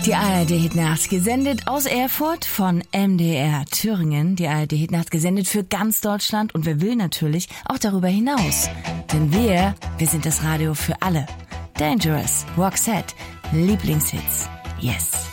Die ARD-Hitnacht gesendet aus Erfurt von MDR Thüringen. Die ARD-Hitnacht gesendet für ganz Deutschland und wer will natürlich auch darüber hinaus. Denn wir sind das Radio für alle. Dangerous, Roxette, Lieblingshits, yes.